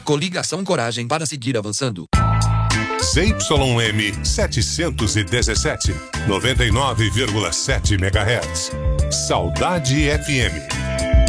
Coligação Coragem para seguir avançando. ZYM 717, 99,7 MHz. Saudade FM.